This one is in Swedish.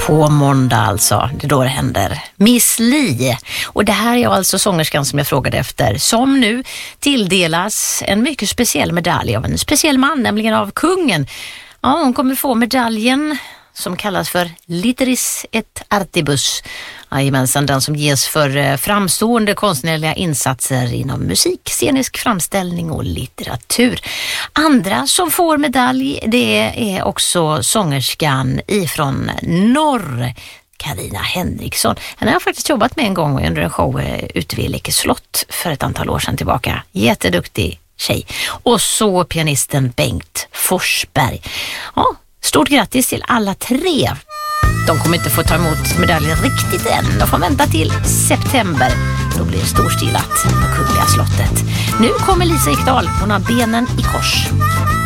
På måndag alltså, det är då det händer. Miss Li. Och det här är alltså sångerskan som jag frågade efter, som nu tilldelas en mycket speciell medalj av en speciell man, nämligen av kungen. Ja, hon kommer få medaljen som kallas för Litteris et Artibus. Jajamensan, den som ges för framstående konstnärliga insatser inom musik, scenisk framställning och litteratur. Andra som får medalj, det är också sångerskan ifrån norr, Carina Henriksson. Henne har jag faktiskt jobbat med en gång under en show ute vid Läckö slott för ett antal år sedan tillbaka. Jätteduktig tjej. Och så pianisten Bengt Forsberg. Ja, stort grattis till alla tre. De kommer inte få ta emot medaljen riktigt än. De får vänta till september. Då blir det storstilat på Kungliga slottet. Nu kommer Lisa Ekdahl. Hon har benen i kors.